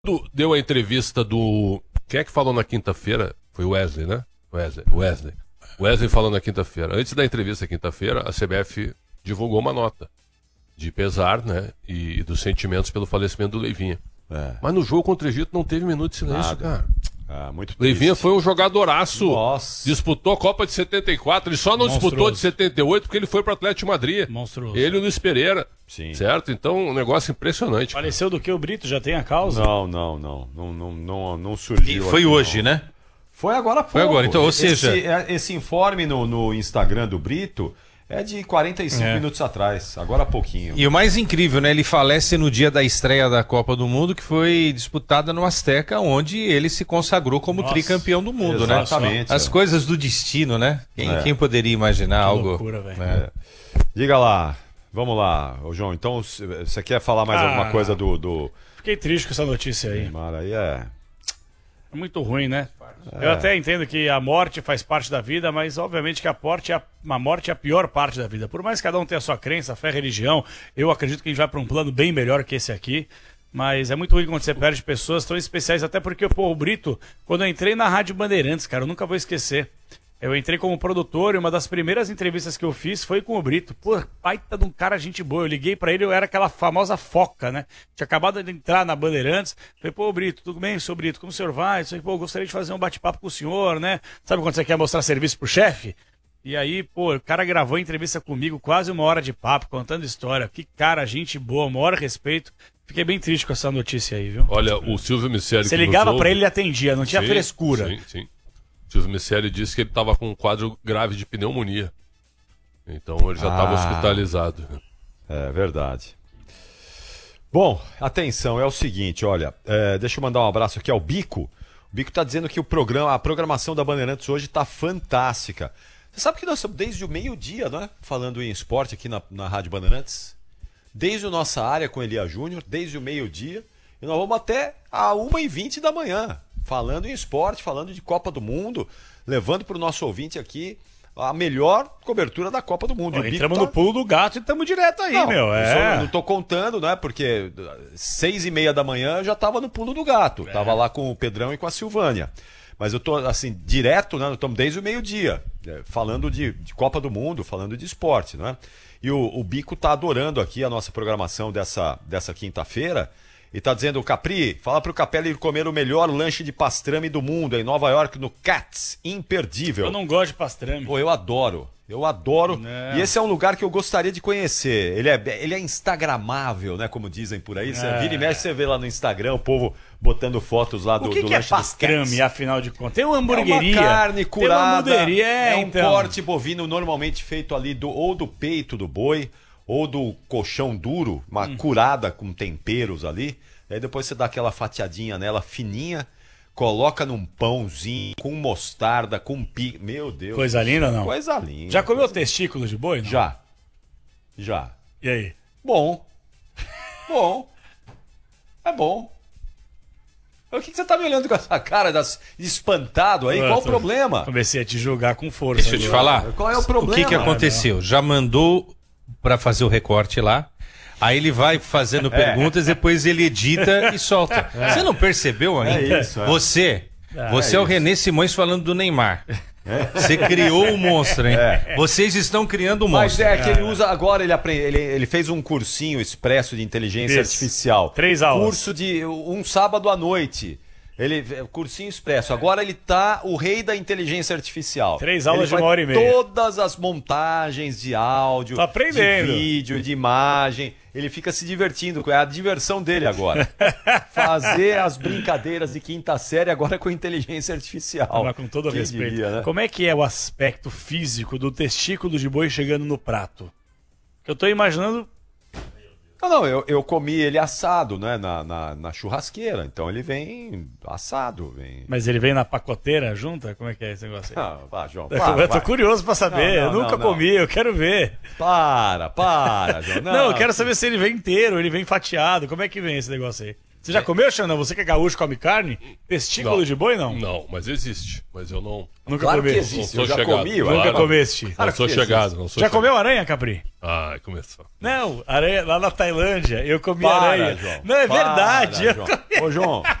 Deu a entrevista do... Quem é que falou na quinta-feira? Foi o Wesley, né? Wesley falou na quinta-feira. Antes da entrevista quinta-feira, a CBF divulgou uma nota de pesar, né? E dos sentimentos pelo falecimento do Leivinha. Mas no jogo contra o Egito não teve minuto de silêncio, cara. Muito Leivinha foi um jogadoraço. Nossa. Disputou a Copa de 74. Ele só não disputou de 78 porque ele foi para o Atlético de Madrid. Monstruoso. Ele e o Luiz Pereira. Sim. Certo? Então, um negócio impressionante. Faleceu do que o Brito? Já tem a causa? Não surgiu. Foi hoje, né? Foi agora há pouco. Foi agora, então, ou seja... Esse informe no Instagram do Brito é de 45 minutos atrás, agora há pouquinho. E o mais incrível, né? Ele falece no dia da estreia da Copa do Mundo, que foi disputada no Azteca, onde ele se consagrou como tricampeão do mundo, exatamente, né? As coisas do destino, né? Quem poderia imaginar algo... Loucura, velho. Diga lá, vamos lá, ô João. Então, você quer falar mais alguma coisa do... Fiquei triste com essa notícia aí. Neymar aí é muito ruim, né? Eu até entendo que a morte faz parte da vida, mas obviamente que a morte é a pior parte da vida. Por mais que cada um tenha a sua crença, fé, religião, eu acredito que a gente vai para um plano bem melhor que esse aqui. Mas é muito ruim quando você perde pessoas tão especiais, até porque, o Brito, quando eu entrei na Rádio Bandeirantes, cara, eu nunca vou esquecer. Eu entrei como produtor e uma das primeiras entrevistas que eu fiz foi com o Brito. Pô, baita de um cara, gente boa. Eu liguei pra ele, eu era aquela famosa foca, né? Tinha acabado de entrar na Bandeirantes. Falei, pô, Brito, tudo bem, seu Brito? Como o senhor vai? Pô, gostaria de fazer um bate-papo com o senhor, né? Sabe quando você quer mostrar serviço pro chefe? E aí, pô, o cara gravou a entrevista comigo, quase 1 hora de papo, contando história. Que cara, gente boa, maior respeito. Fiquei bem triste com essa notícia aí, viu? Olha, o Silvio Miceli... Você ligava pra ele, ele atendia, não tinha frescura. Sim. Silvio Miceli disse que ele estava com um quadro grave de pneumonia. Então ele já estava hospitalizado. É verdade. Bom, atenção, é o seguinte, olha, deixa eu mandar um abraço aqui ao Bico. O Bico está dizendo que a programação da Bandeirantes hoje está fantástica. Você sabe que nós estamos desde o meio-dia, né? Falando em esporte aqui na Rádio Bandeirantes. Desde a nossa área com Elia Júnior, desde o meio-dia. E nós vamos até a 1h20 da manhã. Falando em esporte, falando de Copa do Mundo, levando para o nosso ouvinte aqui a melhor cobertura da Copa do Mundo. Entramos no pulo do gato e estamos direto aí, meu. Eu não tô contando, né? Porque 6h30 da manhã eu já estava no pulo do gato. Tava lá com o Pedrão e com a Silvânia. Mas eu tô, assim, direto, né? Nós estamos desde o meio-dia, falando de Copa do Mundo, falando de esporte, né? E o Bico tá adorando aqui a nossa programação dessa quinta-feira. E tá dizendo, Capri, fala pro Capelli ir comer o melhor lanche de pastrame do mundo em Nova York, no Katz, imperdível. Eu não gosto de pastrame. Pô, eu adoro. Não. E esse é um lugar que eu gostaria de conhecer. Ele é instagramável, né, como dizem por aí. Você vira e mexe, você vê lá no Instagram o povo botando fotos lá do lanche do Katz. O que é pastrame, afinal de contas? Tem uma hamburgueria. É uma carne curada. Tem uma hamburgueria, é um corte bovino normalmente feito ali ou do peito do boi, ou do colchão duro, uma curada com temperos ali. Aí depois você dá aquela fatiadinha nela fininha, coloca num pãozinho, com mostarda, com Meu Deus. Coisa linda ou não? Coisa linda. Já comeu testículos de boi? Não? Já. E aí? Bom. É bom. O que você tá me olhando com essa cara espantado aí? Qual o problema? Comecei a te julgar com força. Deixa eu te falar. Qual é o problema? O que aconteceu? Já mandou para fazer o recorte lá. Aí ele vai fazendo perguntas, depois ele edita e solta. Você não percebeu ainda? É isso. Você é o René Simões falando do Neymar. Você criou o monstro, hein? Vocês estão criando o monstro. Mas que ele usa agora, ele fez um cursinho expresso de inteligência artificial. 3 aulas. Curso de um sábado à noite. Cursinho expresso. Agora ele tá o rei da inteligência artificial. 3 aulas de 1h30. Todas as montagens de áudio, tá aprendendo. De vídeo, de imagem. Ele fica se divertindo. É a diversão dele agora. Fazer as brincadeiras de quinta série agora com inteligência artificial. Mas com todo respeito. Diria, né? Como é que é o aspecto físico do testículo de boi chegando no prato? Eu tô imaginando... Não, eu comi ele assado, né, na churrasqueira, então ele vem assado. Mas ele vem na pacoteira junta? Como é que é esse negócio aí? Vai, João, eu tô curioso pra saber, eu nunca comi, eu quero ver. Para, João. Não, eu quero saber se ele vem inteiro, ele vem fatiado, como é que vem esse negócio aí? Você já comeu, Xandão? Você que é gaúcho, come carne? Testículo Não. de boi, não? Não, mas existe. Mas eu não. Nunca Claro que comi. existe, Não eu sou já chegado. comi. Nunca Nunca claro. comeste. Não sou que chegado, não sou Já chegado. comeu aranha, Capri? Ah, começou. Não, aranha lá na Tailândia. Eu comi Para, aranha. João. Não, é Para, verdade. Eu João. Ô, João,